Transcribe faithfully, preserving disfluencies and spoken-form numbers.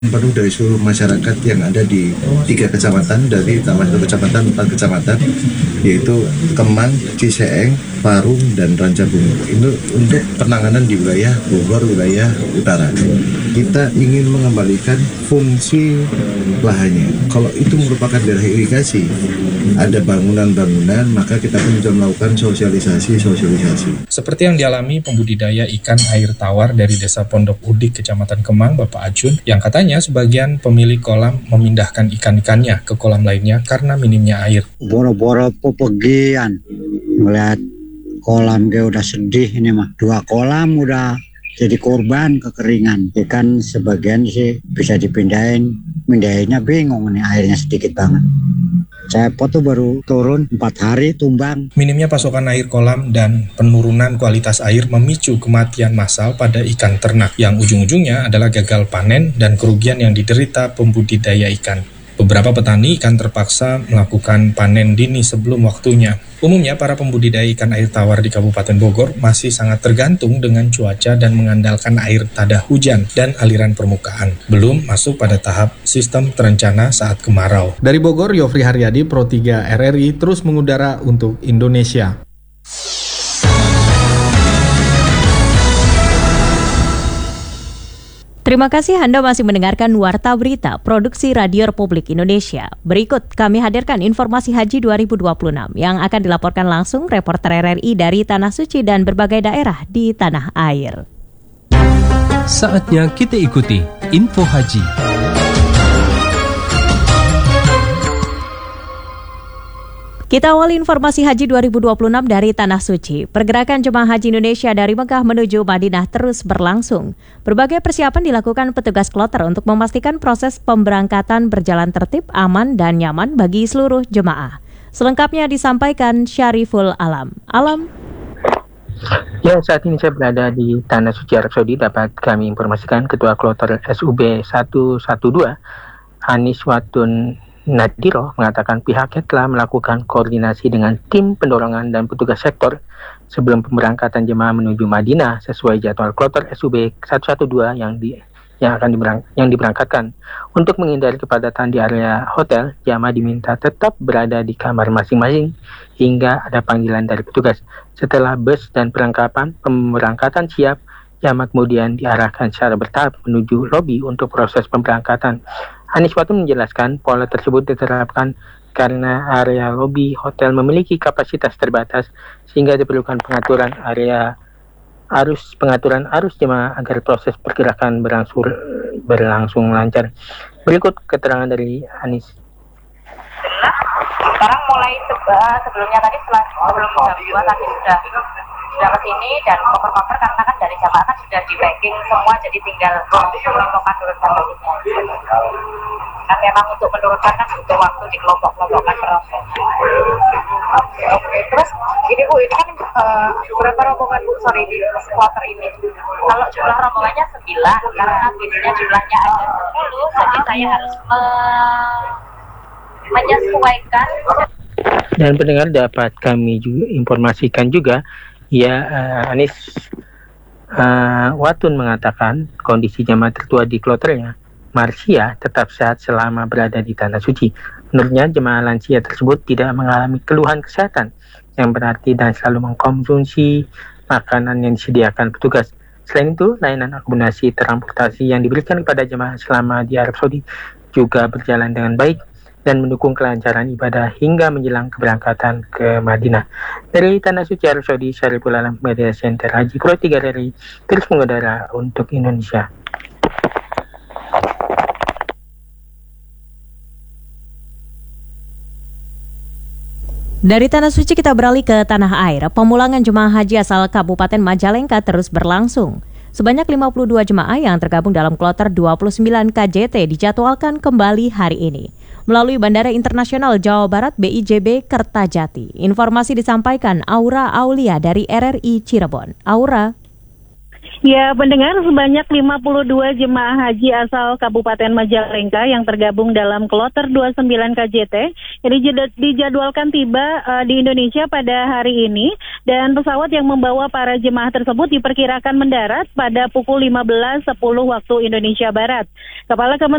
penuh dari seluruh masyarakat yang ada di tiga kecamatan, dari tambah satu kecamatan, empat kecamatan, yaitu Kemang, Ciseeng, Parung, dan Rancabungu. Ini untuk penanganan di wilayah Bogor, wilayah utara. Kita ingin mengembalikan fungsi lahannya. Kalau itu merupakan daerah irigasi, ada bangunan-bangunan, maka kita pun bisa melakukan sosialisasi-sosialisasi. Seperti yang dialami pembudidaya ikan air tawar dari Desa Pondok Udik, Kecamatan Kemang, Bapak Ajun, yang katanya sebagian pemilik kolam memindahkan ikan-ikannya ke kolam lainnya karena minimnya air. Boro-boro pepegian melihat kolam dia udah sedih ini mah. Dua kolam udah jadi korban kekeringan. Ikan sebagian sih bisa dipindahin, pindahinnya bingung nih, airnya sedikit banget. Cepot tuh baru turun empat hari tumbang. Minimnya pasokan air kolam dan penurunan kualitas air memicu kematian massal pada ikan ternak yang ujung-ujungnya adalah gagal panen dan kerugian yang diderita pembudidaya ikan. Beberapa petani ikan terpaksa melakukan panen dini sebelum waktunya. Umumnya para pembudidaya ikan air tawar di Kabupaten Bogor masih sangat tergantung dengan cuaca dan mengandalkan air tada hujan dan aliran permukaan. Belum masuk pada tahap sistem terencana saat kemarau. Dari Bogor, Yofri Haryadi, Pro tiga R R I, terus mengudara untuk Indonesia. Terima kasih Anda masih mendengarkan Warta Berita Produksi Radio Republik Indonesia. Berikut kami hadirkan informasi Haji dua ribu dua puluh enam yang akan dilaporkan langsung reporter R R I dari Tanah Suci dan berbagai daerah di tanah air. Saatnya kita ikuti Info Haji. Kita awali informasi Haji dua ribu dua puluh enam dari Tanah Suci. Pergerakan jemaah haji Indonesia dari Mekah menuju Madinah terus berlangsung. Berbagai persiapan dilakukan petugas kloter untuk memastikan proses pemberangkatan berjalan tertib, aman, dan nyaman bagi seluruh jemaah. Selengkapnya disampaikan Syariful Alam. Alam. Ya, saat ini saya berada di Tanah Suci Arab Saudi. Dapat kami informasikan Ketua Kloter S U B seratus dua belas, Anis Watun Nadiro, mengatakan pihaknya telah melakukan koordinasi dengan tim pendorongan dan petugas sektor sebelum pemberangkatan jemaah menuju Madinah sesuai jadwal kloter S U B seratus dua belas yang di yang akan diberang, yang diberangkatkan. Untuk menghindari kepadatan di area hotel, jemaah diminta tetap berada di kamar masing-masing hingga ada panggilan dari petugas. Setelah bus dan perlengkapan pemberangkatan siap, jemaah kemudian diarahkan secara bertahap menuju lobi untuk proses pemberangkatan. Anis Watun menjelaskan pola tersebut diterapkan karena area lobi hotel memiliki kapasitas terbatas sehingga diperlukan pengaturan area arus pengaturan arus jemaah agar proses pergerakan berlangsung berlangsung lancar. Berikut keterangan dari Anis. Sekarang mulai seba, sebelumnya tadi setelah sebelum jam dua tadi sudah sudah ke sini dan koper-koper karena kan dari jamaah kan sudah di packing semua, jadi tinggal kelompokkan dulu sampai sini. Kan memang untuk menurunkan kan butuh waktu di kelompok-kelompokkan proses. Oke, oke. Terus ini Bu, ini kan uh, berapa rombongan Bu, sorry di kloter ini? Kalau jumlah rombongannya sembilan, karena biasanya jumlahnya ada sepuluh, jadi saya harus me- menyesuaikan. Dan pendengar dapat kami juga informasikan juga, ya uh, Anis uh, Watun mengatakan kondisi jamaah tertua di kloternya, Marsia, tetap sehat selama berada di Tanah Suci. Menurutnya jemaah lansia tersebut tidak mengalami keluhan kesehatan yang berarti dan selalu mengkonsumsi makanan yang disediakan petugas. Selain itu, layanan akomodasi transportasi yang diberikan kepada jemaah selama di Arab Saudi juga berjalan dengan baik dan mendukung kelancaran ibadah hingga menjelang keberangkatan ke Madinah. Dari Tanah Suci Arab Saudi, Syariful Alam, Media Center Haji Pro tiga R R I, terus mengudara untuk Indonesia. Dari Tanah Suci kita beralih ke tanah air. Pemulangan jemaah haji asal Kabupaten Majalengka terus berlangsung. Sebanyak lima puluh dua jemaah yang tergabung dalam kloter dua puluh sembilan K J T dijadwalkan kembali hari ini melalui Bandara Internasional Jawa Barat B I J B Kertajati. Informasi disampaikan Aura Aulia dari R R I Cirebon. Aura. Ya, pendengar, sebanyak lima puluh dua jemaah haji asal Kabupaten Majalengka yang tergabung dalam kloter dua puluh sembilan K J T ini dijadwalkan tiba uh, di Indonesia pada hari ini, dan pesawat yang membawa para jemaah tersebut diperkirakan mendarat pada pukul lima belas sepuluh waktu Indonesia Barat. Kepala Kementerian